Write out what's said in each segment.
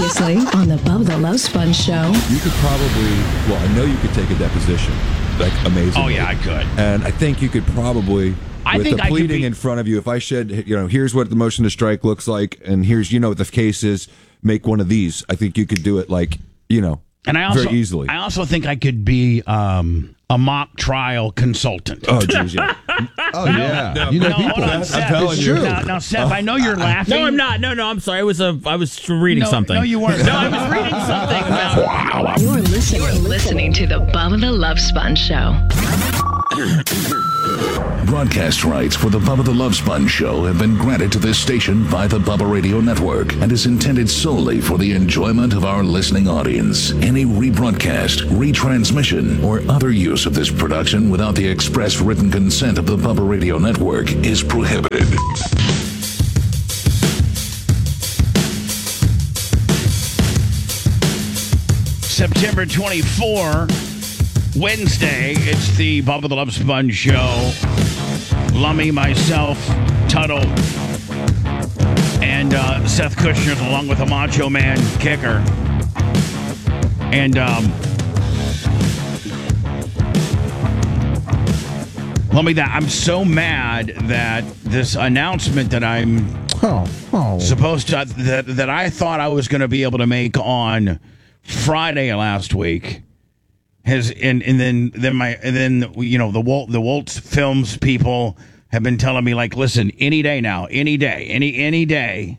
Previously on the Bubba the Love Sponge Show. You could probably, I know you could take a deposition, like amazing. Oh yeah, I could. And I think you could probably, with the pleading in front of you, if I said, here's what the motion to strike looks like, and here's, what the case is, make one of these. I think you could do it and very easily. I also think I could be a mock trial consultant. Oh, geez, yeah. Oh, yeah. No, people. Hold on, Seth. I'm telling you. Now, Seth, I know you're laughing. No, I'm not. No, I'm sorry. I was reading something. No, you weren't. No, I was reading something about... You're listening to the Bubba the Love Sponge Show. Broadcast rights for the Bubba the Love Sponge Show have been granted to this station by the Bubba Radio Network and is intended solely for the enjoyment of our listening audience. Any rebroadcast, retransmission, or other use of this production without the express written consent of the Bubba Radio Network is prohibited. September 24, Wednesday, it's the Bubba the Love Sponge Show. Lummy, myself, Tuttle, and Seth Kushner, along with a Macho Man kicker. And Lummy, I'm so mad that this announcement that I'm supposed to that I thought I was going to be able to make on Friday last week. The Waltz Films people have been telling me, like, listen, any day now, any day.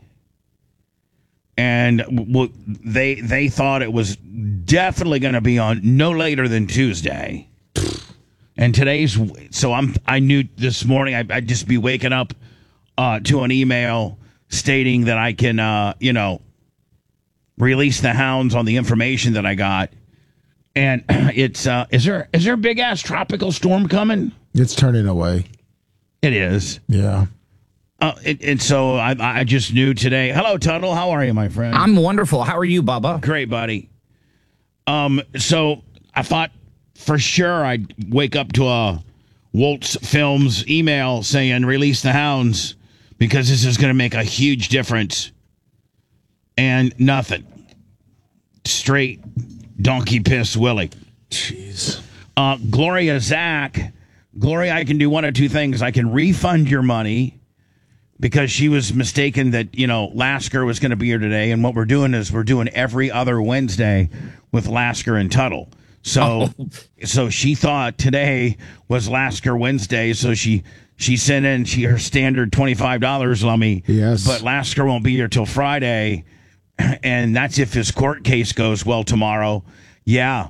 And they thought it was definitely going to be on no later than Tuesday. And I knew this morning I'd just be waking up to an email stating that I can, release the hounds on the information that I got. And it's is there a big ass tropical storm coming? It's turning away. It is. Yeah. And so I just knew today. Hello, Tuttle. How are you, my friend? I'm wonderful. How are you, Bubba? Great, buddy. So I thought for sure I'd wake up to a Waltz Films email saying release the hounds because this is going to make a huge difference. And nothing. Straight donkey piss Willie. Jeez. Gloria, I can do one of two things. I can refund your money because she was mistaken that, Lasker was going to be here today. And what we're doing is we're doing every other Wednesday with Lasker and Tuttle. So she thought today was Lasker Wednesday. So she sent in her standard $25, Lummy. Yes. But Lasker won't be here till Friday. And that's if his court case goes well tomorrow. Yeah.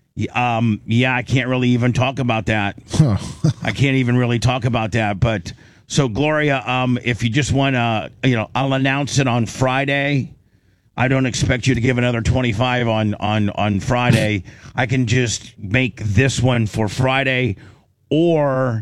I can't really even talk about that. I can't even really talk about that. But so Gloria, if you just want to, I'll announce it on Friday. I don't expect you to give another 25 on Friday. I can just make this one for Friday, or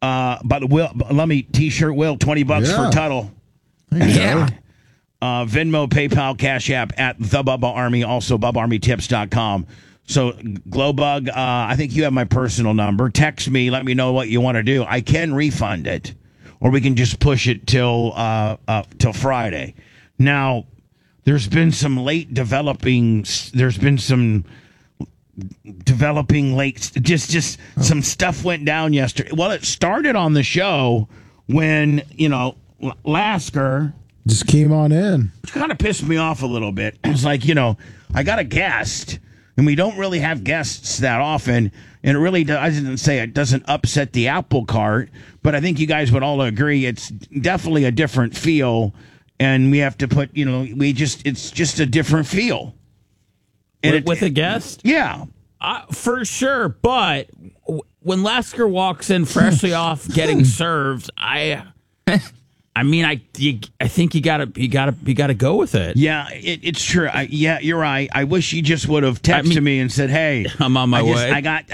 let me T-shirt Will $20 for Tuttle. Yeah. Venmo, PayPal, Cash App at the Bubba Army, also BubbaArmyTips.com. So, Glowbug, I think you have my personal number. Text me, let me know what you want to do. I can refund it, or we can just push it till Friday. Now, there's been some developing late, just some stuff went down yesterday. Well, it started on the show when, Lasker just came on in. Which kind of pissed me off a little bit. It's like, I got a guest, and we don't really have guests that often, and it really doesn't upset the apple cart, but I think you guys would all agree it's definitely a different feel, and we have to put, it's just a different feel. And with a guest? Yeah. For sure, but when Lasker walks in freshly off getting served, I think you gotta go with it. Yeah, it's true. You're right. I wish you just would have texted me and said, "Hey, I'm on my way."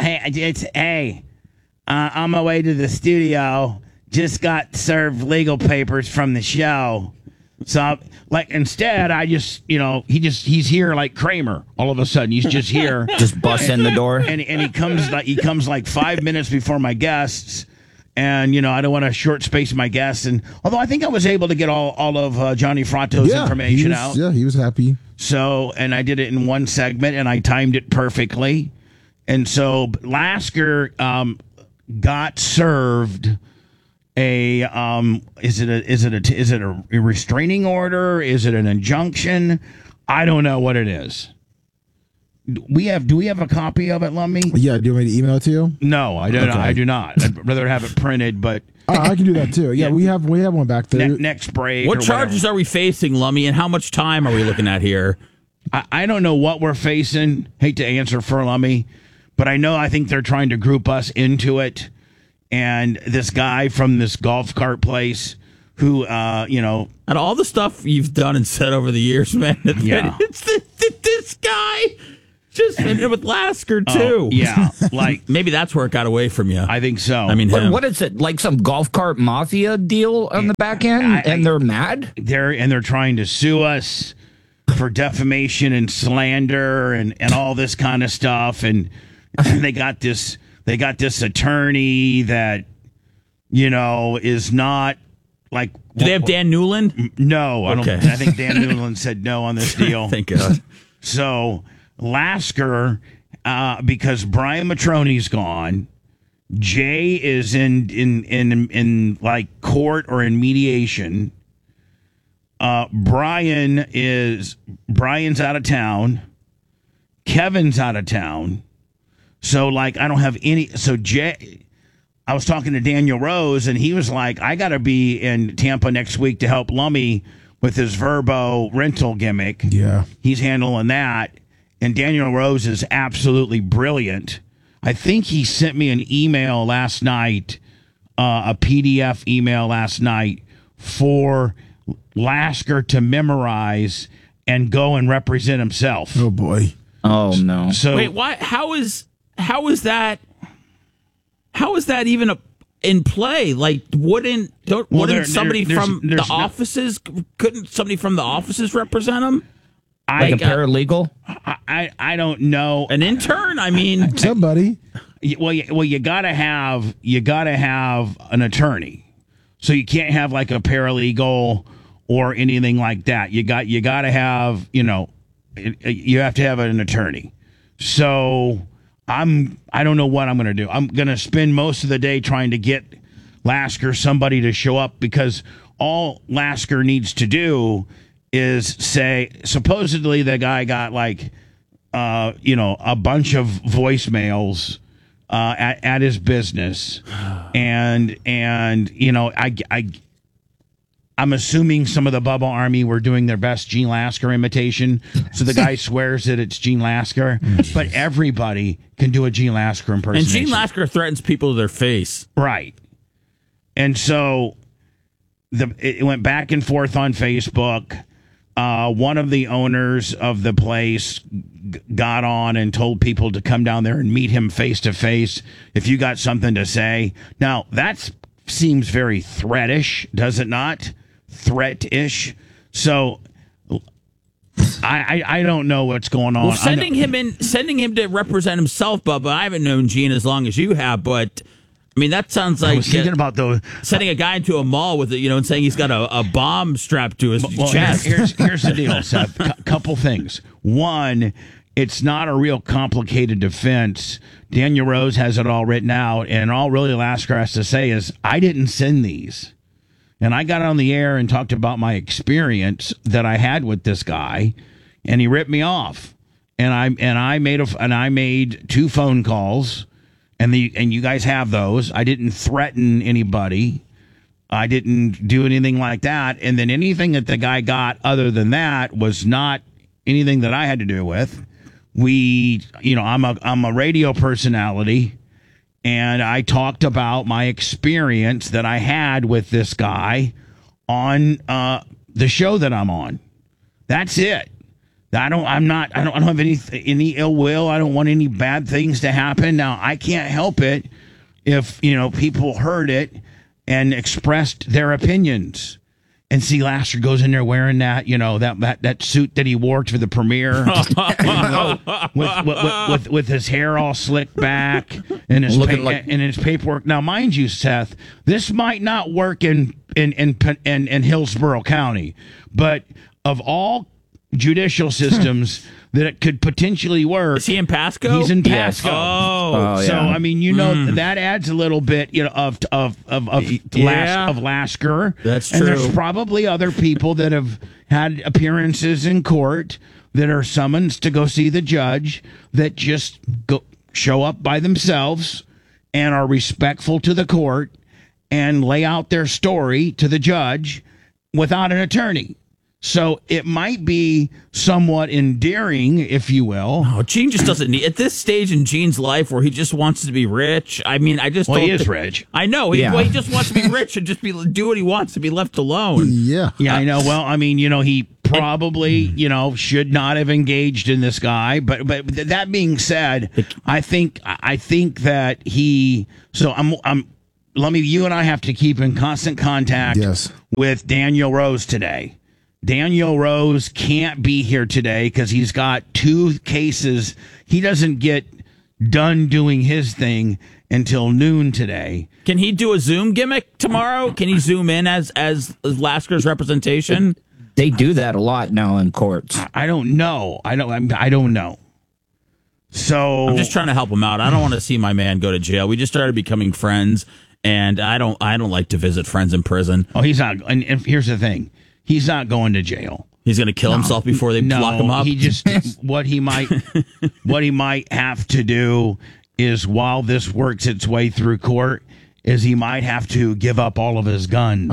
On my way to the studio. Just got served legal papers from the show. So, instead, I just, he's here like Kramer. All of a sudden, he's just here, just bust in the door, and he comes like 5 minutes before my guests. And, I don't want to short space my guests. And although I think I was able to get all of Johnny Fratto's information out. Yeah, he was happy. So, and I did it in one segment, and I timed it perfectly. And so Lasker got served a is it a restraining order? Is it an injunction? I don't know what it is. Do we have a copy of it, Lummy? Yeah, do you want me to email it to you? No, I don't. Okay. I do not. I'd rather have it printed, but I can do that too. Yeah, we have one back there. Next break. What charges are we facing, Lummy, and how much time are we looking at here? I don't know what we're facing. Hate to answer for Lummy, but I think they're trying to group us into it. And this guy from this golf cart place who, out of all the stuff you've done and said over the years, man, it's this guy. Just with Lasker, too. Yeah. Like, maybe that's where it got away from you. I think so. I mean, what is it? Like some golf cart mafia deal on the back end? And they're mad? They're trying to sue us for defamation and slander and all this kind of stuff. And they got this attorney that, is not like. Do they have Dan Newland? No. Okay. I think Dan Newland said no on this deal. Thank God. So Lasker, because Brian Matroni's gone, Jay is in like court or in mediation. Brian's out of town. Kevin's out of town. So like I don't have any. So Jay, I was talking to Daniel Rose, and he was like, I got to be in Tampa next week to help Lummy with his Verbo rental gimmick. Yeah. He's handling that. And Daniel Rose is absolutely brilliant. I think he sent me an email last night, a PDF email last night for Lasker to memorize and go and represent himself. Oh, boy. Oh, no. So wait, why? How is that even in play? Like, wouldn't somebody from the offices? Couldn't somebody from the offices represent him? Like a paralegal? I don't know. An intern? I mean, somebody. Well, you gotta have an attorney, so you can't have like a paralegal or anything like that. You gotta have you have to have an attorney. So I don't know what I'm gonna do. I'm gonna spend most of the day trying to get Lasker somebody to show up, because all Lasker needs to do is say, supposedly the guy got like, a bunch of voicemails at his business, and I'm assuming some of the Bubba Army were doing their best Gene Lasker imitation, so the guy swears that it's Gene Lasker, but everybody can do a Gene Lasker impersonation. And Gene Lasker threatens people to their face, right? And so it went back and forth on Facebook. One of the owners of the place got on and told people to come down there and meet him face to face if you got something to say. Now, that seems very threatish, does it not? Threat-ish. So I don't know what's going on. Well, sending him to represent himself, Bubba. I haven't known Gene as long as you have, but I mean, that sounds like I was thinking about sending a guy into a mall with it, and saying he's got a bomb strapped to his chest. Here's the deal, Seth. Couple things. One, it's not a real complicated defense. Daniel Rose has it all written out, and all really Lasker has to say is, I didn't send these. And I got on the air and talked about my experience that I had with this guy, and he ripped me off. And I made 2 phone calls. And you guys have those. I didn't threaten anybody. I didn't do anything like that. And then anything that the guy got other than that was not anything that I had to do with. I'm a radio personality, and I talked about my experience that I had with this guy on the show that I'm on. That's it. I don't have any ill will. I don't want any bad things to happen. Now, I can't help it if, people heard it and expressed their opinions. and see Lasker goes in there wearing that, that suit that he wore for the premiere, with his hair all slicked back and his paperwork. Now, mind you, Seth, this might not work in Hillsborough County, but of all judicial systems that it could potentially work. Is he in Pasco? He's in Pasco. Yes. Oh, so I mean, that adds a little bit, of Lasker. That's true. And there's probably other people that have had appearances in court that are summoned to go see the judge that just show up by themselves and are respectful to the court and lay out their story to the judge without an attorney. So it might be somewhat endearing, if you will. No, Gene just doesn't need, at this stage in Gene's life where he just wants to be rich. I mean, he is rich. I know. He just wants to be rich and just do what he wants to be left alone. Yeah. Yeah, I know. Well, I mean, he probably, should not have engaged in this guy. But that being said, I think that he. So you and I have to keep in constant contact with Daniel Rose today. Daniel Rose can't be here today because he's got 2 cases. He doesn't get done doing his thing until noon today. Can he do a Zoom gimmick tomorrow? Can he zoom in as Lasker's representation? They do that a lot now in courts. I don't know. I don't know. So I'm just trying to help him out. I don't want to see my man go to jail. We just started becoming friends, and I don't like to visit friends in prison. Oh, he's not. And here's the thing. He's not going to jail. He's going to kill himself before they lock him up. He just what he might have to do is, while this works its way through court, is he might have to give up all of his guns.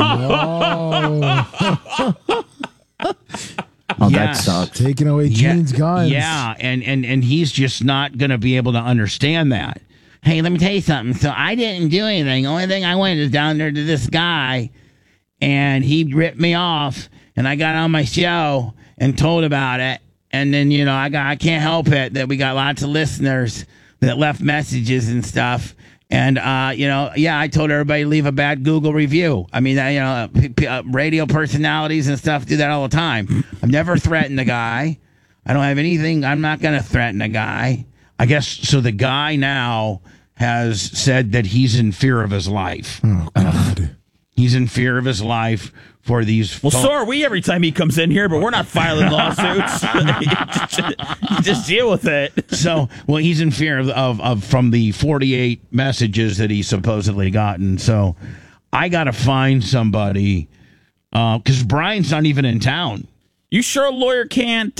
Oh no! That sucks. Taking away Gene's guns. Yeah, and he's just not going to be able to understand that. Hey, let me tell you something. So I didn't do anything. The only thing I went is down there to this guy. And he ripped me off, and I got on my show and told about it. And then, I can't help it that we got lots of listeners that left messages and stuff. And, I told everybody to leave a bad Google review. I mean, radio personalities and stuff do that all the time. I've never threatened a guy. I don't have anything. I'm not going to threaten a guy. I guess, so the guy now has said that he's in fear of his life. Oh, God. He's in fear of his life for these. Well, so are we every time he comes in here, but we're not filing lawsuits. just deal with it. So, he's in fear of from the 48 messages that he supposedly gotten. So, I got to find somebody because Brian's not even in town. You sure a lawyer can't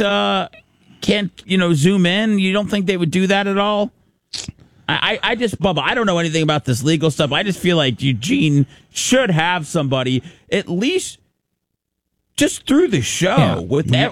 zoom in? You don't think they would do that at all? I just, Bubba, I don't know anything about this legal stuff. I just feel like Eugene should have somebody at least just through the show with Louis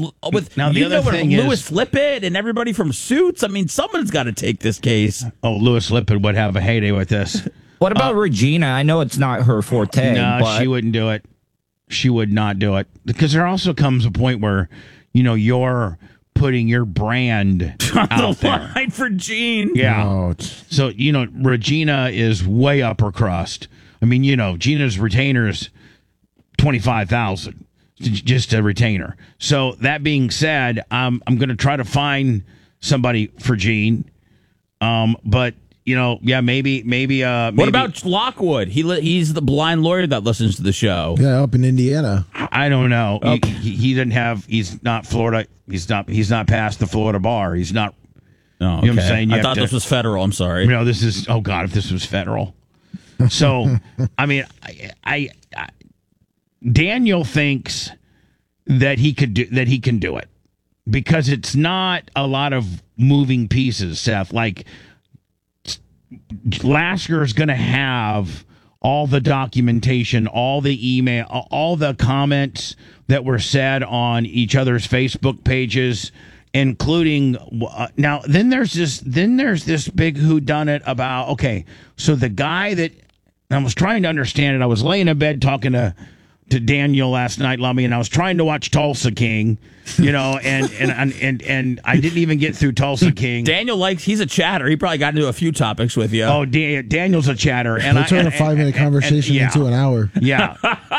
Lippitt and everybody from Suits. I mean, someone's got to take this case. Oh, Louis Lippitt would have a heyday with this. What about Regina? I know it's not her forte. No, but she wouldn't do it. She would not do it because there also comes a point where you're putting your brand out there line for Gene. Yeah. Oh, So, Regina is way upper crust. I mean, Gina's retainers $25,000 just a retainer. So that being said, I'm going to try to find somebody for Gene. But maybe. What about Lockwood? He's the blind lawyer that listens to the show. Yeah, up in Indiana. I don't know. Okay. He didn't have. He's not Florida. He's not past the Florida bar. He's not. Oh, okay. You know what I'm saying? I thought this was federal. I'm sorry. No, this is. Oh God, if this was federal. So, I mean, I Daniel thinks that he can do it because it's not a lot of moving pieces, Seth. Like Lasker is going to have all the documentation, all the email, all the comments that were said on each other's Facebook pages, including now. Then there's this big whodunit about. Okay, so the guy that I was trying to understand it. I was laying in bed talking to to Daniel last night, Lummy, and I was trying to watch Tulsa King, and I didn't even get through Tulsa King. Daniel he's a chatter. He probably got into a few topics with you. Oh, Daniel's a chatter, and They turn a 5-minute conversation into an hour. Yeah,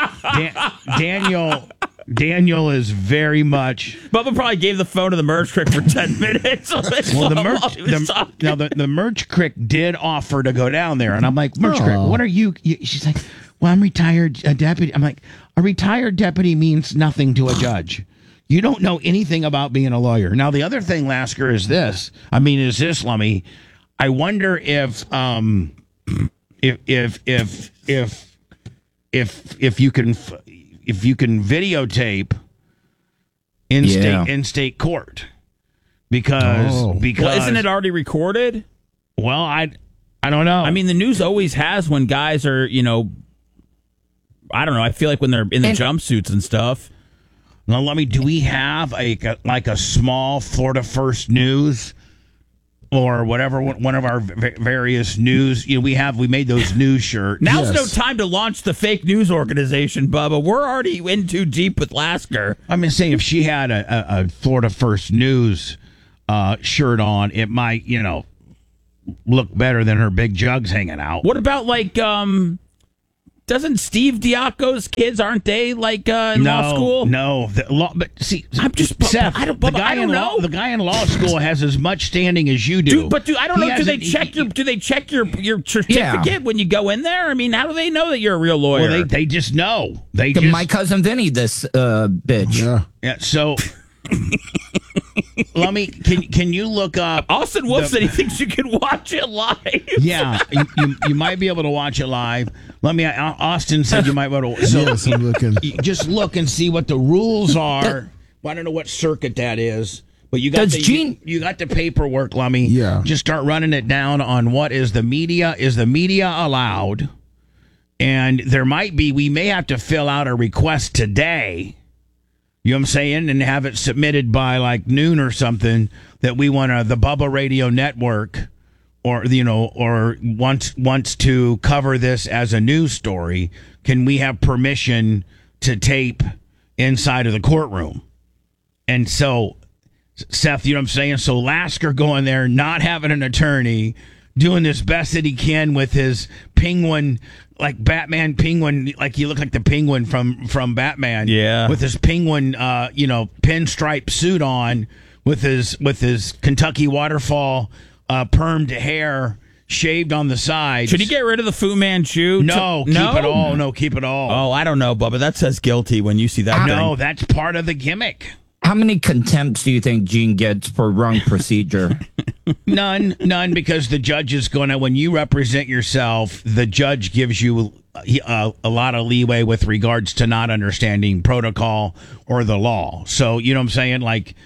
Daniel is very much. Bubba probably gave the phone to the Merge Crick for 10 minutes. Well, the Merge Crick did offer to go down there, and I'm like, Merge Crick, what are you? She's like, well, I'm retired deputy. I'm like, a retired deputy means nothing to a judge. You don't know anything about being a lawyer. Now, the other thing, Lasker, is this, Lummy. I wonder if you can videotape in state court because well, isn't it already recorded? Well, I don't know. I mean, the news always has when guys are, I don't know. I feel like when they're in the jumpsuits and stuff. Now, do we have a small Florida First News or whatever, one of our various news? We made those news shirts. Now's no time to launch the fake news organization, Bubba. We're already in too deep with Lasker. I'm just saying, if she had a Florida First News shirt on, it might, look better than her big jugs hanging out. What about doesn't Steve Diaco's kids, aren't they in law school? No, but see, I'm just Seth. I don't know. The guy in law school has as much standing as you do. I don't know. Do they check your certificate when you go in there? I mean, how do they know that you're a real lawyer? Well, they just know. My cousin Vinny, this bitch. Yeah. So. Lummy, can you look up Austin Wolf said he thinks you can watch it live. Yeah, you might be able to watch it live. Austin said you might be able to. So yes, I'm looking. Just look and see what the rules are. I don't know what circuit that is, but you got you got the paperwork, Lummy. Yeah. Just start running it down on what is the media. Is the media allowed? And we may have to fill out a request today. You know what I'm saying? And have it submitted by noon or something that we want the Bubba Radio Network or wants to cover this as a news story. Can we have permission to tape inside of the courtroom? And so, Seth, you know what I'm saying? So Lasker going there, not having an attorney, doing this best that he can with his penguin, Batman penguin, he looked like the penguin from Batman. Yeah. With his penguin, pinstripe suit on, with his Kentucky waterfall permed hair shaved on the sides. Should he get rid of the Fu Manchu? No, keep it all. No, keep it all. Oh, I don't know, Bubba. That says guilty when you see that. No, that's part of the gimmick. How many contempts do you think Gene gets for wrong procedure? None, because the judge is going to, when you represent yourself, the judge gives you a lot of leeway with regards to not understanding protocol or the law. So, you know what I'm saying?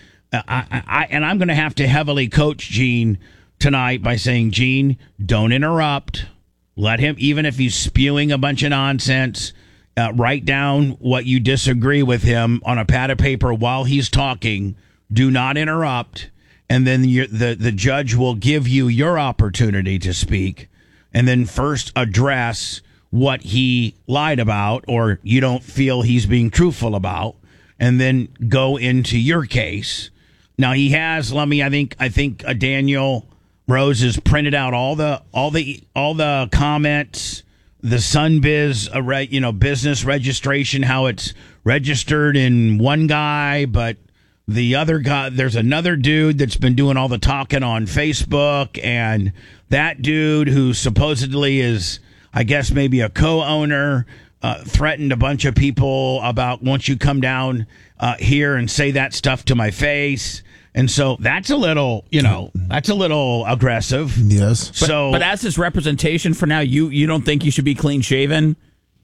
I'm going to have to heavily coach Gene tonight by saying, Gene, don't interrupt. Let him, even if he's spewing a bunch of nonsense, write down what you disagree with him on a pad of paper while he's talking. Do not interrupt. And then the judge will give you your opportunity to speak. And then first address what he lied about or you don't feel he's being truthful about. And then go into your case. Now he has, Lummy, I think Daniel Rose has printed out all the comments, the SunBiz, business registration, how it's registered in one guy, but the other guy, there's another dude that's been doing all the talking on Facebook, and that dude who supposedly is, I guess, maybe a co-owner, threatened a bunch of people about once you come down here and say that stuff to my face. And so that's a little aggressive. Yes. But as his representation for now, you don't think you should be clean shaven?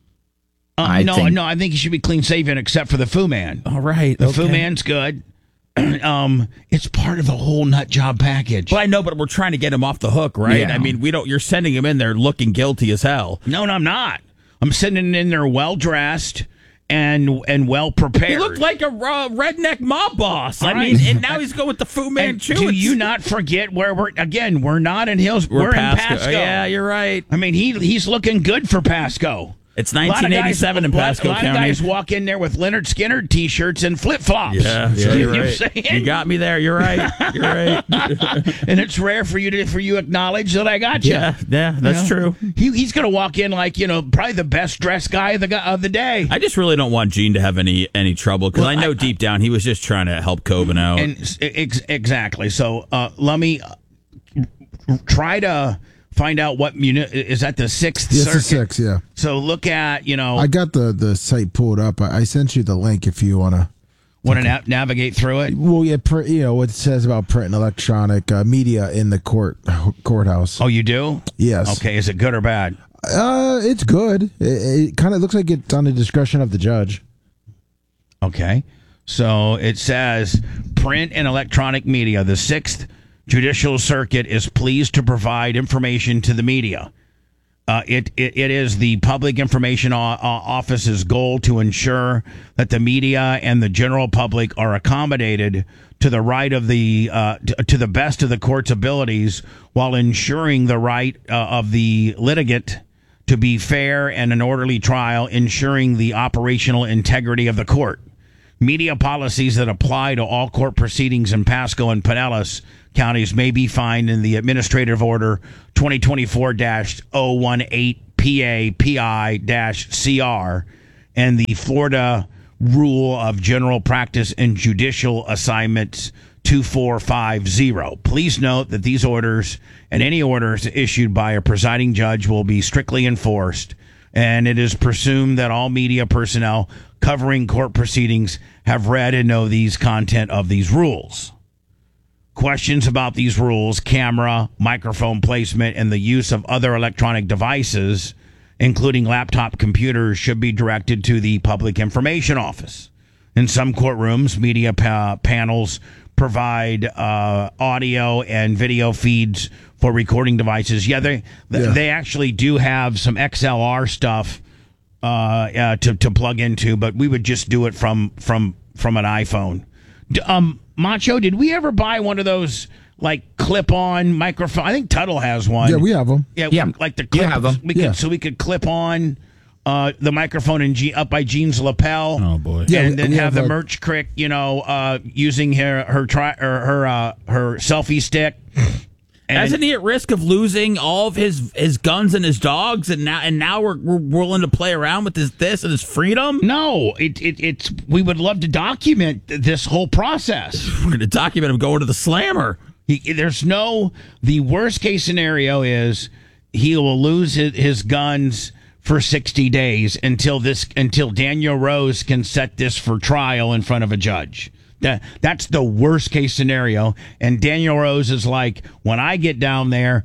No, I think he should be clean shaven except for the Fu Man. All right. The Fu Man's good. It's part of the whole nut job package. Well, I know, but we're trying to get him off the hook, right? Yeah. I mean, you're sending him in there looking guilty as hell. No, I'm not. I'm sending him in there well dressed and well prepared. He looked like a redneck mob boss. All I mean, and now he's going with the Fu Manchu. Do you not forget where we're not in Hillsborough. We're in Pasco. Yeah, you're right. I mean, he's looking good for Pasco. It's 1987 in Pasco County. A lot of guys walk in there with Leonard Skinner T-shirts and flip-flops. Yeah, you're right. You got me there. You're right. You're right. And it's rare for you to acknowledge that I got you. Yeah, that's true. He's going to walk in like, probably the best dressed guy of the day. I just really don't want Gene to have any trouble because I know deep down he was just trying to help Coben out. And exactly. So let me try to find out what is that the 6th Yes, circuit? the 6th, yeah. So look at, I got the site pulled up. I sent you the link if you want to navigate through it. Well, yeah, what it says about print and electronic media in the courthouse. Oh, you do? Yes. Okay, is it good or bad? It's good. It kind of looks like it's on the discretion of the judge. Okay. So it says print and electronic media, the 6th Judicial Circuit is pleased to provide information to the media. It is the Public Information Office's goal to ensure that the media and the general public are accommodated to the right of to the best of the court's abilities, while ensuring the right of the litigant to be fair and an orderly trial, ensuring the operational integrity of the court. Media policies that apply to all court proceedings in Pasco and Pinellas counties may be found in the Administrative Order 2024-018 PA-PI-CR and the Florida Rule of General Practice and Judicial Assignments 2450. Please note that these orders and any orders issued by a presiding judge will be strictly enforced, and it is presumed that all media personnel covering court proceedings have read and know these content of these rules. Questions about these rules, camera, microphone placement, and the use of other electronic devices, including laptop computers, should be directed to the Public Information Office. In some courtrooms, media panels provide audio and video feeds for recording devices. Yeah, they actually do have some XLR stuff to plug into, but we would just do it from an iPhone. Macho, did we ever buy one of those like clip-on microphone? I think Tuttle has one. Yeah, we have them. Yeah, like the clip. You have them. So we could clip on the microphone up by Jean's lapel. Oh boy! Yeah, and then have the merch crick, using her selfie stick. Isn't he at risk of losing all of his guns and his dogs, and now we're willing to play around with this and his freedom? No, it's we would love to document this whole process. We're going to document him going to the slammer. The worst case scenario is he will lose his guns for 60 days until Daniel Rose can set this for trial in front of a judge. That's the worst case scenario. And Daniel Rose is like, when I get down there,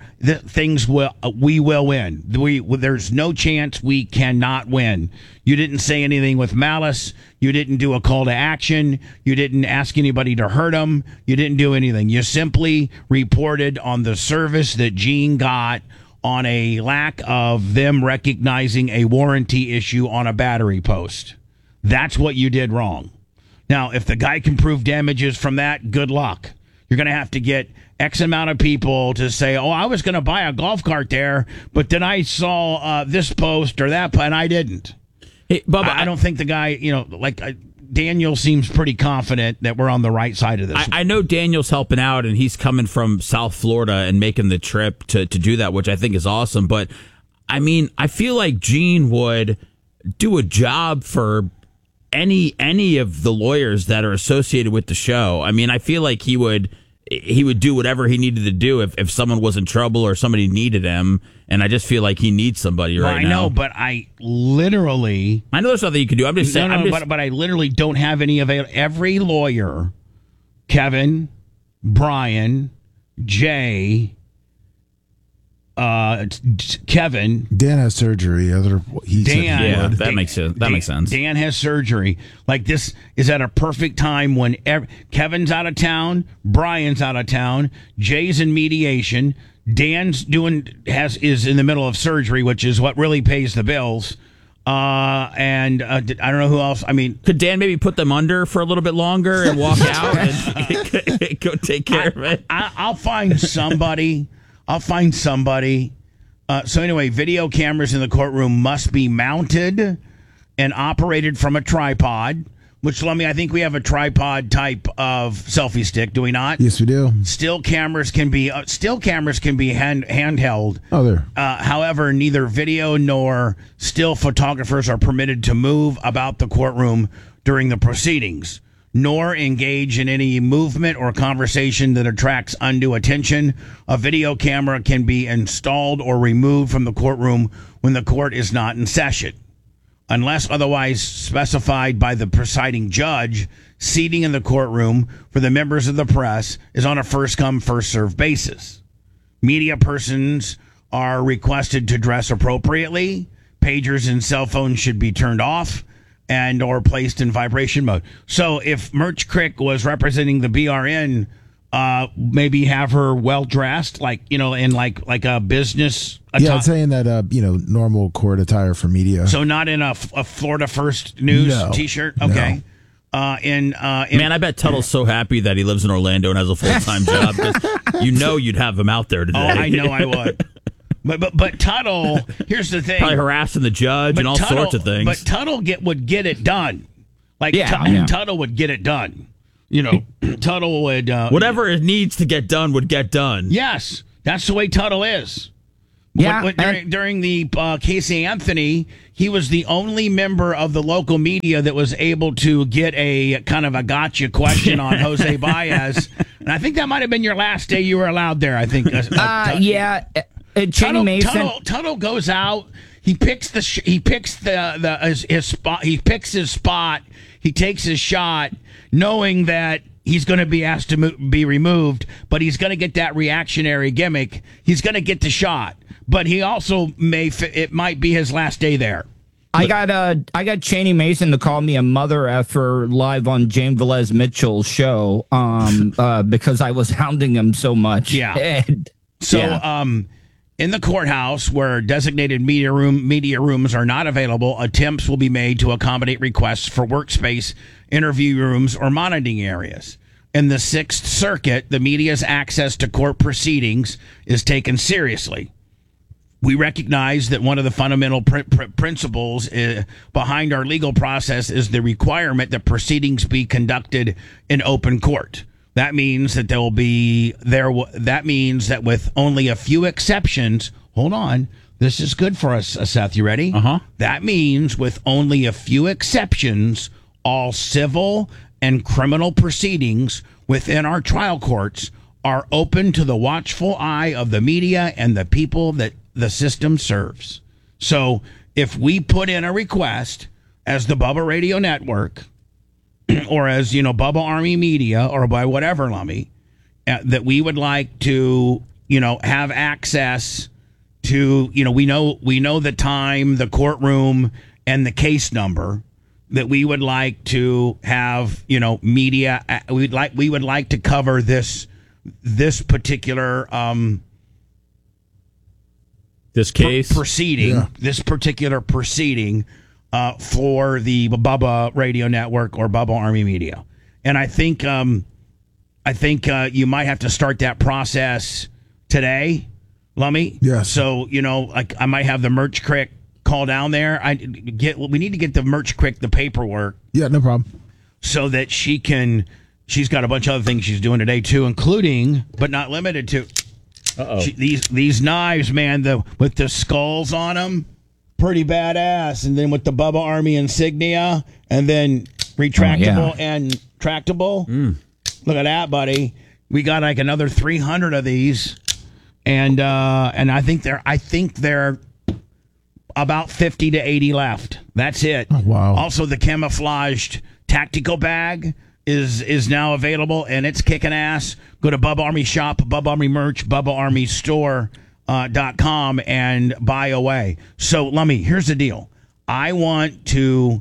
we will win. There's no chance we cannot win. You didn't say anything with malice. You didn't do a call to action. You didn't ask anybody to hurt him. You didn't do anything. You simply reported on the service that Gene got on a lack of them recognizing a warranty issue on a battery post. That's what you did wrong. Now, if the guy can prove damages from that, good luck. You're going to have to get X amount of people to say, oh, I was going to buy a golf cart there, but then I saw this post or that, and I didn't. Hey, Bubba, I don't think the guy, Daniel seems pretty confident that we're on the right side of this. I know Daniel's helping out, and he's coming from South Florida and making the trip to do that, which I think is awesome. But, I mean, I feel like Gene would do a job for any of the lawyers that are associated with the show. I mean, I feel like he would do whatever he needed to do if someone was in trouble or somebody needed him. And I just feel like he needs somebody right now. I know, but I know there's nothing you can do. I'm just saying. But I literally don't have any available. Every lawyer, Kevin, Brian, Jay, Kevin. Dan has surgery. That makes sense. Dan has surgery. Like, this is at a perfect time when Kevin's out of town, Brian's out of town, Jay's in mediation, Dan's is in the middle of surgery, which is what really pays the bills. And I don't know who else. I mean, could Dan maybe put them under for a little bit longer and walk out and go take care of it? I'll find somebody. So anyway, video cameras in the courtroom must be mounted and operated from a tripod. Which, Lummy, I think we have a tripod type of selfie stick, do we not? Yes, we do. Still cameras can be handheld. Oh, there. However, neither video nor still photographers are permitted to move about the courtroom during the proceedings, nor engage in any movement or conversation that attracts undue attention. A video camera can be installed or removed from the courtroom when the court is not in session. Unless otherwise specified by the presiding judge, seating in the courtroom for the members of the press is on a first-come, first-served basis. Media persons are requested to dress appropriately. Pagers and cell phones should be turned off and or placed in vibration mode. So if Merch Crick was representing the BRN, maybe have her well-dressed, in like a business. I'm saying that, normal court attire for media. So not in a Florida First News T-shirt? Okay. No. Man, I bet Tuttle's so happy that he lives in Orlando and has a full-time job. 'Cause you'd have him out there today. Oh, I know I would. But Tuttle, here's the thing. Probably harassing the judge and all sorts of things. But Tuttle would get it done. Tuttle would get it done. Tuttle would... whatever it needs to get done would get done. Yes, that's the way Tuttle is. Yeah. During the Casey Anthony, he was the only member of the local media that was able to get a kind of a gotcha question on Jose Baez. And I think that might have been your last day you were allowed there, I think. Yeah. Cheney Mason. Tuttle goes out. He picks his spot. He picks his spot. He takes his shot, knowing that he's going to be asked to be removed, but he's going to get that reactionary gimmick. He's going to get the shot, but he also it might be his last day there. I got Cheney Mason to call me a mother effer live on James Velez Mitchell's show because I was hounding him so much. Yeah. In the courthouse, where designated media rooms are not available, attempts will be made to accommodate requests for workspace, interview rooms, or monitoring areas. In the Sixth Circuit, the media's access to court proceedings is taken seriously. We recognize that one of the fundamental principles behind our legal process is the requirement that proceedings be conducted in open court. That means that that means that with only a few exceptions, hold on, this is good for us, Seth, you ready? Uh-huh. That means with only a few exceptions, all civil and criminal proceedings within our trial courts are open to the watchful eye of the media and the people that the system serves. So if we put in a request as the Bubba Radio Network, or as, Bubba Army Media, or by whatever, Lummy, that we would like to, have access to, we know the time, the courtroom, and the case number, that we would like to have, media. We would like to cover this particular this case proceeding, this particular proceeding. For the Bubba Radio Network or Bubba Army Media. And I think you might have to start that process today, Lummy. Yes. So, I might have the Merch Crick call down there. We need to get the Merch Crick the paperwork. Yeah, no problem. So that she's got a bunch of other things she's doing today too, including, but not limited to, these knives, man, with the skulls on them. Pretty badass, and then with the Bubba Army insignia, and then retractable and tractable. Look at that, buddy. We got like another 300 of these, and I think they're about 50 to 80 left. That's it. Oh, wow. Also, the camouflaged tactical bag is now available, and it's kicking ass. Go to Bubba Army Shop, Bubba Army Merch, Bubba Army Store. .com and buy away. So, Lummy, here's the deal. I want to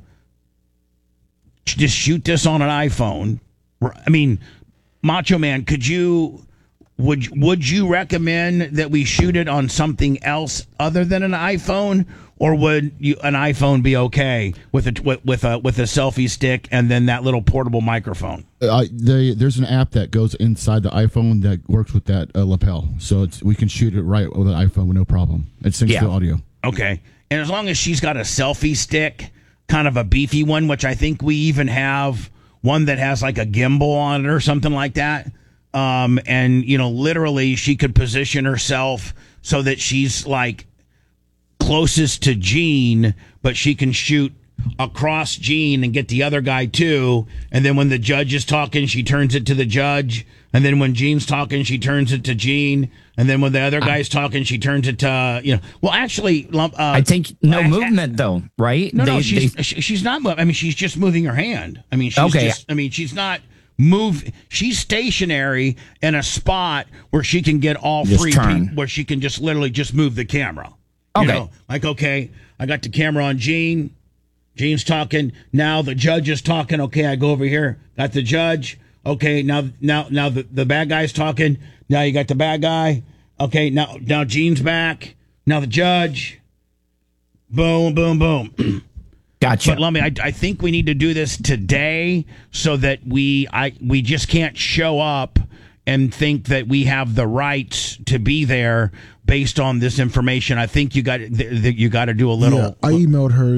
just shoot this on an iPhone. I mean, Macho Man, could you would you recommend that we shoot it on something else other than an iPhone, or would an iPhone be okay with a selfie stick and then that little portable microphone? There's an app that goes inside the iPhone that works with that lapel, so we can shoot it right with an iPhone with no problem. It syncs the audio. Okay, and as long as she's got a selfie stick, kind of a beefy one, which I think we even have one that has like a gimbal on it or something like that. And literally she could position herself so that she's like closest to Gene, but she can shoot across Gene and get the other guy too. And then when the judge is talking, she turns it to the judge. And then when Gene's talking, she turns it to Gene. And then when the other guy's talking, she turns it to, well, actually, I think no movement though, right? No, she's not moving. I mean, she's just moving her hand. I mean, she's not she's stationary in a spot where she can get all free, where she can just literally just move the camera. Okay, I got the camera on Gene. Gene's talking. Now the judge is talking. Okay, I go over here. Got the judge. Okay, now the bad guy's talking. Now you got the bad guy. Okay, now Gene's back. Now the judge. Boom, boom, boom. Gotcha. But Lummy, I think we need to do this today so that we just can't show up and think that we have the rights to be there based on this information. I think you got to do a little. Yeah, I emailed her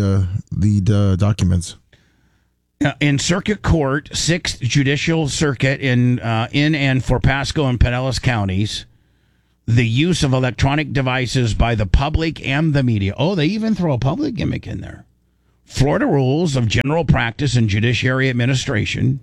the documents. In Circuit Court, 6th Judicial Circuit in and for Pasco and Pinellas counties, the use of electronic devices by the public and the media. Oh, they even throw a public gimmick in there. Florida Rules of General Practice and Judiciary Administration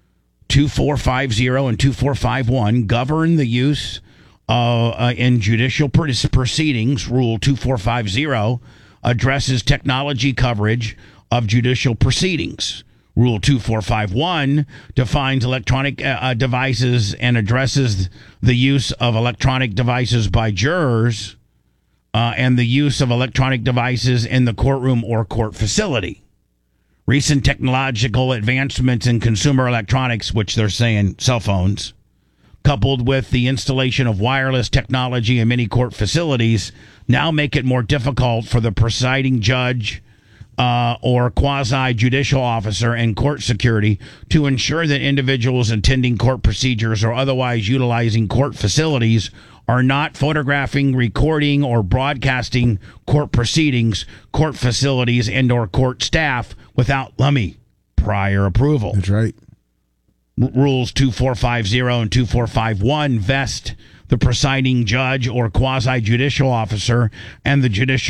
2450 and 2451 govern the use in judicial proceedings. Rule 2450 addresses technology coverage of judicial proceedings. Rule 2451 defines electronic devices and addresses the use of electronic devices by jurors and the use of electronic devices in the courtroom or court facility. Recent technological advancements in consumer electronics, which they're saying cell phones, coupled with the installation of wireless technology in many court facilities, now make it more difficult for the presiding judge or quasi-judicial officer and court security to ensure that individuals attending court procedures or otherwise utilizing court facilities are not photographing, recording, or broadcasting court proceedings, court facilities, and or court staff without prior approval. That's right. Rules 2450 and 2451 vest the presiding judge or quasi-judicial officer and the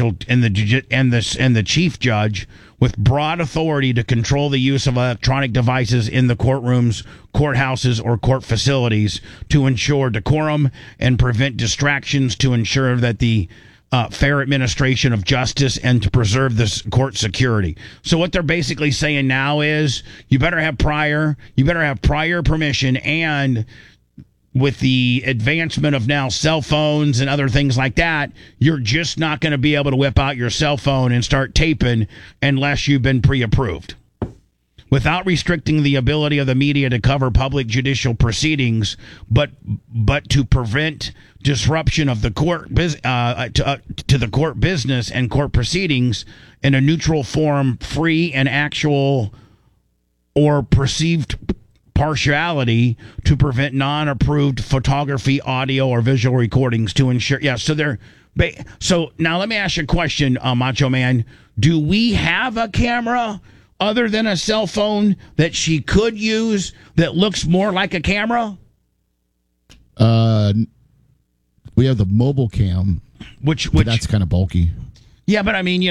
chief judge with broad authority to control the use of electronic devices in the courtrooms, courthouses, or court facilities to ensure decorum and prevent distractions, to ensure that the fair administration of justice and to preserve this court security. So what they're basically saying now is you better have prior permission, and with the advancement of now cell phones and other things like that, you're just not going to be able to whip out your cell phone and start taping unless you've been pre-approved. Without restricting the ability of the media to cover public judicial proceedings, but to prevent disruption of the court to the court business and court proceedings in a neutral form, free and actual or perceived partiality, to prevent non-approved photography, audio, or visual recordings, to ensure. Yeah, so now let me ask you a question, Macho Man. Do we have a camera other than a cell phone that she could use that looks more like a camera? We have the mobile cam, which that's kind of bulky. Yeah, but I mean,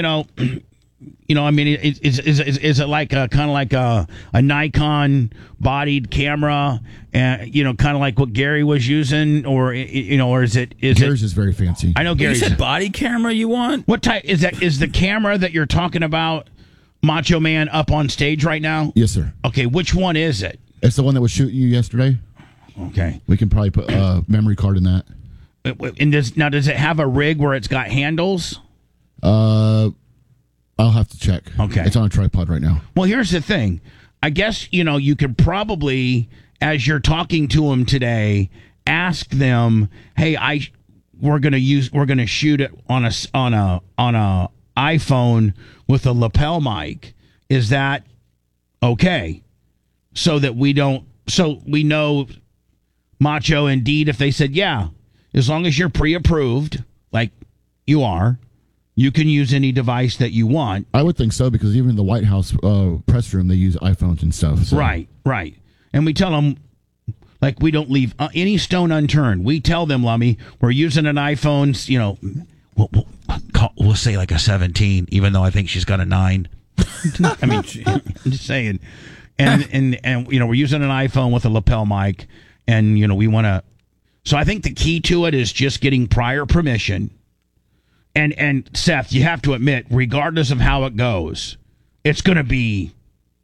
is it like a kind of like a Nikon bodied camera, kind of like what Gary was using, or is it? Gary's is very fancy. I know Gary's. You said body camera you want? What type is that? Is the camera that you're talking about, Macho Man, up on stage right now? Yes, sir. Okay, which one is it? It's the one that was shooting you yesterday. Okay, we can probably put a memory card in that. And does it have a rig where it's got handles? I'll have to check. Okay. It's on a tripod right now. Well, here's the thing. I guess, you could probably, as you're talking to him today, ask them, hey, we're gonna shoot it on a iPhone with a lapel mic. Is that okay? So we know Macho and Deed, if they said, yeah, as long as you're pre-approved, like you are, you can use any device that you want. I would think so, because even in the White House press room, they use iPhones and stuff. So. Right. And we tell them, like, we don't leave any stone unturned. We tell them, Lummy, we're using an iPhone, we'll say like a 17, even though I think she's got a 9. I mean, I'm just saying. And we're using an iPhone with a lapel mic, and, we want to. So I think the key to it is just getting prior permission. And Seth, you have to admit, regardless of how it goes, it's going to be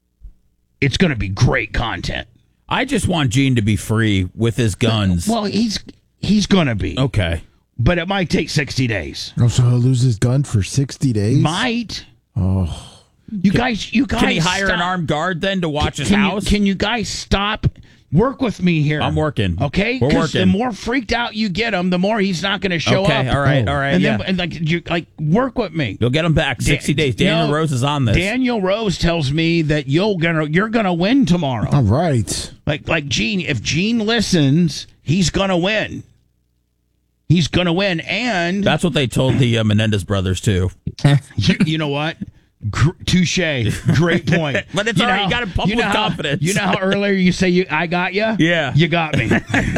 great content. I just want Gene to be free with his guns. Well, he's going to be. Okay. But it might take 60 days. Oh, so he'll lose his gun for 60 days? Might. Oh. You guys. Can he hire an armed guard then to watch his house? Can you guys stop? Work with me here. I'm working. Okay? We're working. The more freaked out you get him, the more he's not going to show up. All right. And then, work with me. You'll get him back 60 days. Daniel Rose is on this. Daniel Rose tells me that you're gonna win tomorrow. All right. Like Gene, if Gene listens, he's gonna win. He's gonna win, and that's what they told the Menendez brothers too. You know what? Touche. Great point. But it's all right. You got to pump with confidence. You know how earlier you say I got you? Yeah. You got me.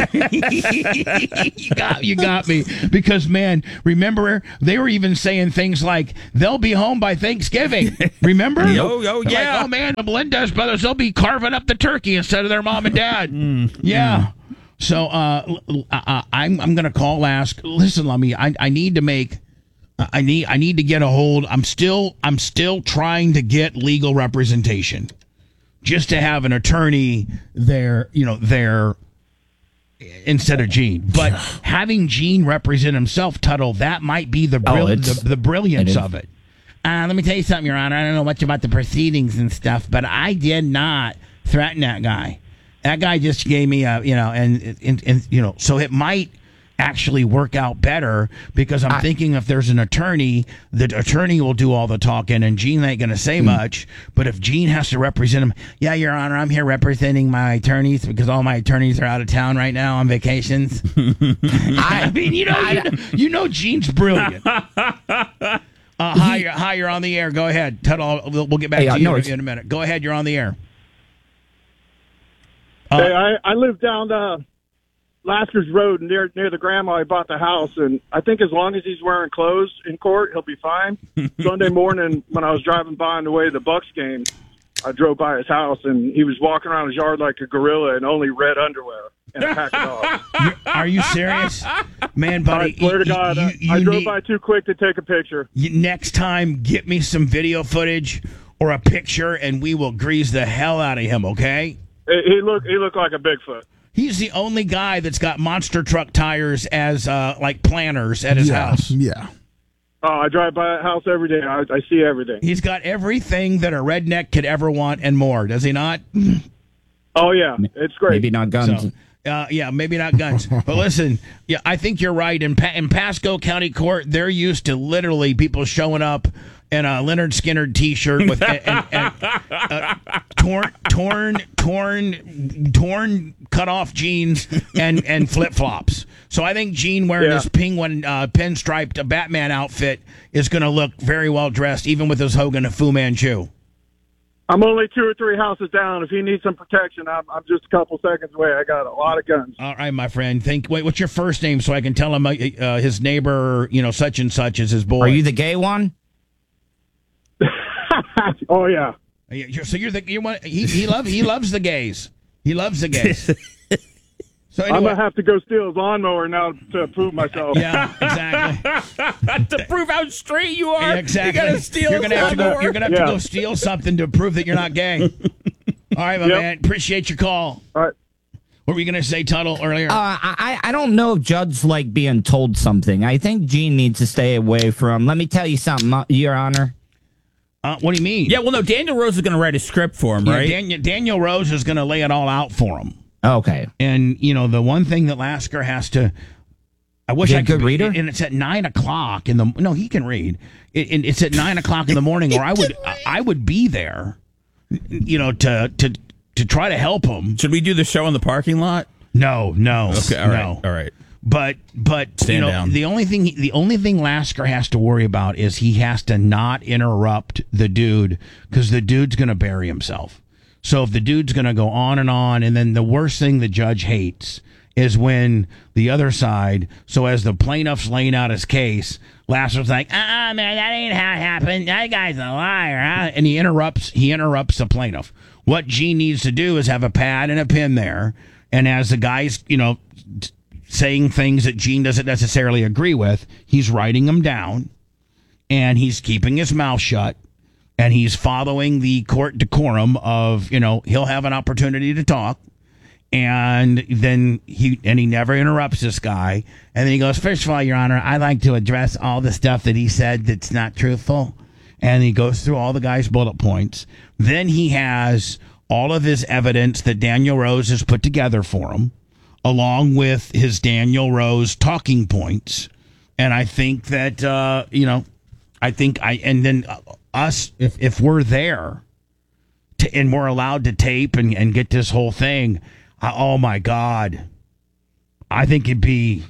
you got me. Because, man, remember, they were even saying things like, they'll be home by Thanksgiving. Remember? Oh, yeah. Like, oh, man, the Melendez brothers, they'll be carving up the turkey instead of their mom and dad. Yeah. So I'm going to call, ask. Listen, Lummy, I need to make... I need to get a hold. I'm still trying to get legal representation, just to have an attorney there, there instead of Gene. But having Gene represent himself, Tuttle, that might be the brilliance of it. Let me tell you something, Your Honor. I don't know much about the proceedings and stuff, but I did not threaten that guy. That guy just gave me so it might actually work out better, because I'm thinking if there's an attorney, the attorney will do all the talking and Gene ain't going to say much. But if Gene has to represent him, yeah, Your Honor, I'm here representing my attorneys because all my attorneys are out of town right now on vacations. I mean, you know Gene's brilliant. Hi, you're on the air. Go ahead. Tuttle, we'll get back to you in a minute. Go ahead, you're on the air. Hey, I live down Lasker's Road near the grandma I bought the house, and I think as long as he's wearing clothes in court, he'll be fine. Sunday morning, when I was driving by on the way to the Bucks game, I drove by his house, and he was walking around his yard like a gorilla in only red underwear and a pack of dogs. Are you serious? Man, buddy. I swear to God, I drove by too quick to take a picture. Next time, get me some video footage or a picture, and we will grease the hell out of him, okay? He looked like a Bigfoot. He's the only guy that's got monster truck tires as like planters at his house. Yeah. Oh, I drive by that house every day. I see everything. He's got everything that a redneck could ever want and more, does he not? Oh, yeah. It's great. Maybe not guns. So, maybe not guns. But listen, I think you're right. In Pasco County Court, they're used to literally people showing up in a Leonard Skinner T-shirt with torn cut off jeans and flip flops. So I think Gene wearing his penguin pinstriped Batman outfit is going to look very well dressed, even with his Hogan and Fu Manchu. I'm only 2 or 3 houses down. If he needs some protection, I'm just a couple seconds away. I got a lot of guns. All right, my friend. Wait, what's your first name so I can tell him his neighbor, such and such is his boy? Are you the gay one? Oh yeah. So you're one. He loves the gays. He loves the gays. So anyway, I'm gonna have to go steal his lawnmower now to prove myself. Yeah, exactly. To prove how straight you are. Yeah, exactly. You gotta steal. You're gonna have to go steal something to prove that you're not gay. All right, my man. Appreciate your call. All right. What were you gonna say, Tuttle, earlier? I don't know if Judd's like being told something. I think Gene needs to stay away from. Let me tell you something, Your Honor. What do you mean? Yeah, well, no, Daniel Rose is going to write a script for him, right? Daniel Rose is going to lay it all out for him. Okay. And, the one thing that Lasker has to... I wish I could read her. And it's at 9 o'clock in the... No, he can read. It's at 9 o'clock in the morning, or I would be there, to try to help him. Should we do the show in the parking lot? No. Okay, all right. But stand down. The only thing Lasker has to worry about is he has to not interrupt the dude, because the dude's going to bury himself. So if the dude's going to go on, and then the worst thing the judge hates is when the other side, so as the plaintiff's laying out his case, Lasker's like, man, that ain't how it happened. That guy's a liar, huh? And he interrupts the plaintiff. What Gene needs to do is have a pad and a pen there, and as the guy's, saying things that Gene doesn't necessarily agree with, he's writing them down, and he's keeping his mouth shut, and he's following the court decorum of, he'll have an opportunity to talk, and then he never interrupts this guy, and then he goes, first of all, Your Honor, I'd like to address all the stuff that he said that's not truthful, and he goes through all the guy's bullet points. Then he has all of his evidence that Daniel Rose has put together for him, along with his Daniel Rose talking points. And I think that, if we're there and we're allowed to tape and get this whole thing, oh my God, I think it would be,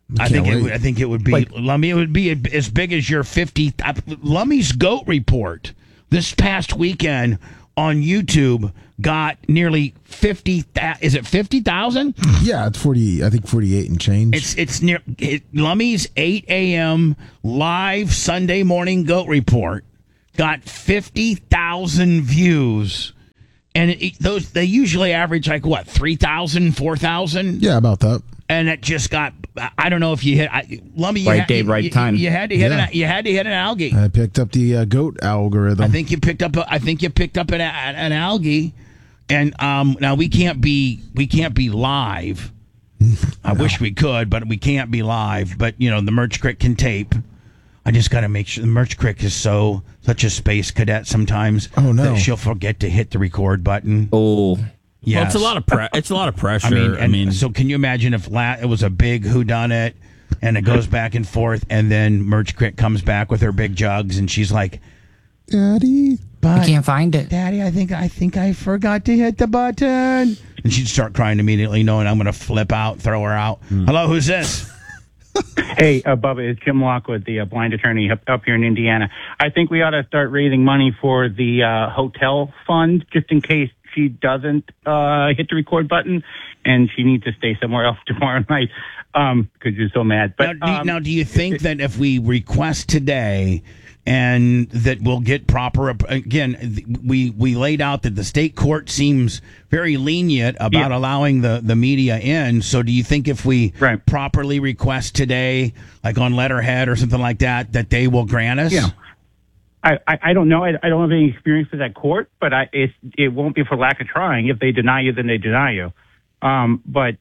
Lummy, it would be as big as your Lummy's GOAT report this past weekend on YouTube got nearly 50,000. Is it 50,000? Yeah, it's 40. I think 48 and change. It's near Lummy's 8 a.m. live Sunday morning GOAT report got 50,000 views, and they usually average like what, 3,000, 4,000? Yeah, about that. And it just got. I don't know if you hit Lummy. Right day, right time. You had to hit an algae. I picked up the GOAT algorithm. I think you picked up an algae, and now we can't be live. I wish we could, but we can't be live. But the Merch Crick can tape. I just got to make sure the Merch Crick is such a space cadet sometimes. Oh no, that she'll forget to hit the record button. Oh. Yes. Well, it's a lot of pressure. I mean, so can you imagine if it was a big whodunit, and it goes back and forth, and then Merch Crick comes back with her big jugs, and she's like, "Daddy, I can't find it. Daddy, I think I forgot to hit the button," and she'd start crying immediately, knowing I'm going to flip out, throw her out. Hello, who's this? Hey, Bubba, it's Jim Lockwood, the blind attorney up here in Indiana. I think we ought to start raising money for the hotel fund, just in case she doesn't hit the record button, and she needs to stay somewhere else tomorrow night because you're so mad. But now, do you think that if we request today, and that we'll get proper? Again, we laid out that the state court seems very lenient about allowing the media in. So, do you think if we properly request today, like on letterhead or something like that, that they will grant us? Yeah. I don't know. I don't have any experience with that court, but it won't be for lack of trying. If they deny you, then they deny you. But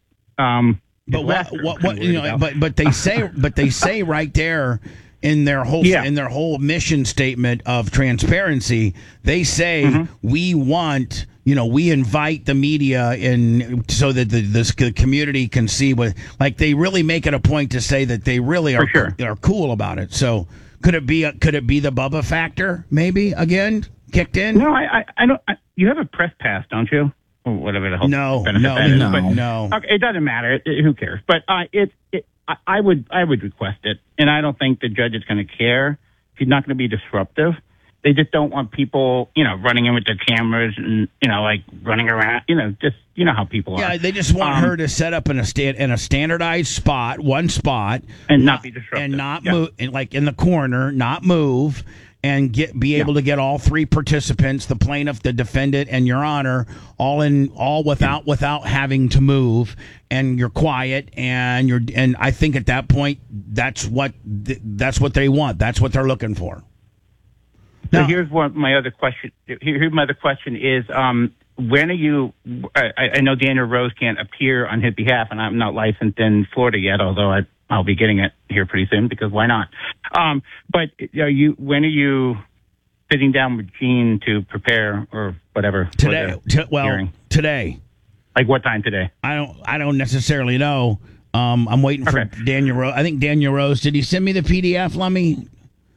they say right there in their whole mission statement of transparency, they say we want. We invite the media in so that the community can see what. Like, they really make it a point to say that they really are cool about it. So. Could it be the Bubba factor? Maybe again kicked in. No, I don't. You have a press pass, don't you? Or whatever the hell. No. Okay, it doesn't matter. Who cares? But I would request it, and I don't think the judge is going to care. He's not going to be disruptive. They just don't want people, running in with their cameras and like running around. Just how people are. Yeah, they just want her to set up in a standardized spot, one spot, and not be disruptive, and not move, and like in the corner, not move, and be able to get all three participants, the plaintiff, the defendant, and Your Honor, all without having to move, and you're quiet, and I think at that point that's what they want. That's what they're looking for. So here's my other question. Here's my other question is, when are you? I know Daniel Rose can't appear on his behalf, and I'm not licensed in Florida yet, although I'll be getting it here pretty soon because why not? But when are you sitting down with Gene to prepare or whatever? Today. Today. Like what time today? I don't necessarily know. I'm waiting for Daniel Rose. I think Daniel Rose. Did he send me the PDF, Lummy?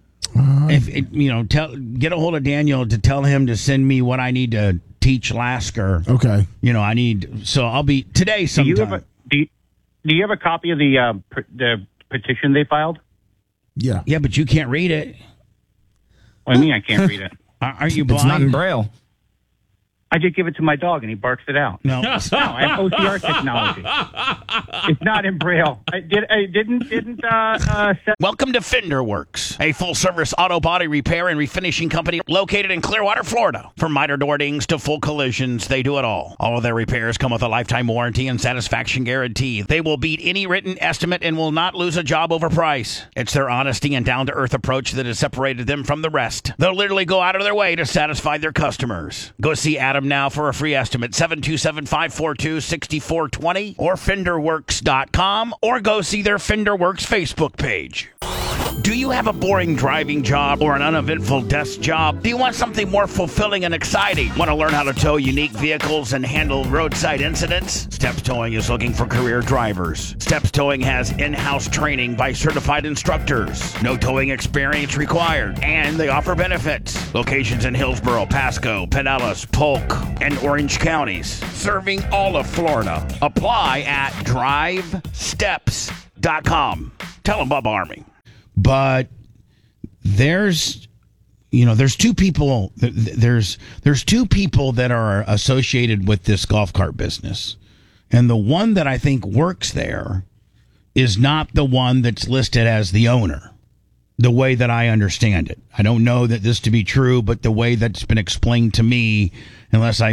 Get a hold of Daniel to tell him to send me what I need to teach Lasker. Okay. I need. So I'll be today sometime. Do you have a copy of the petition they filed? Yeah. Yeah, but you can't read it. What do you mean I can't read it? Are you blind? It's not in Braille. I just give it to my dog and he barks it out. No, I have OCR technology. It's not in Braille. Welcome to FenderWorks, a full-service auto body repair and refinishing company located in Clearwater, Florida. From minor door dings to full collisions, they do it all. All of their repairs come with a lifetime warranty and satisfaction guarantee. They will beat any written estimate and will not lose a job over price. It's their honesty and down-to-earth approach that has separated them from the rest. They'll literally go out of their way to satisfy their customers. Go see Adam now for a free estimate, 727-542-6420 or FenderWorks.com, or go see their FenderWorks Facebook page. Do you have a boring driving job or an uneventful desk job? Do you want something more fulfilling and exciting? Want to learn how to tow unique vehicles and handle roadside incidents? Steps Towing is looking for career drivers. Steps Towing has in-house training by certified instructors. No towing experience required, and they offer benefits. Locations in Hillsborough, Pasco, Pinellas, Polk, and Orange counties, serving all of Florida. Apply at drivesteps.com. Tell them Bubba Army. But there's two people. There's two people that are associated with this golf cart business, and the one that I think works there is not the one that's listed as the owner. The way that I understand it, I don't know that this to be true, but the way that's been explained to me, unless I